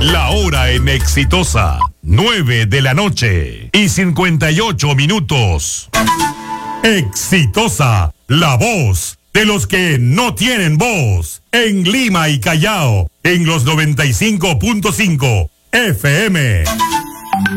La hora en Exitosa, 9 de la noche y 58 minutos. Exitosa, la voz de los que no tienen voz. En Lima y Callao, en los 95.5 FM.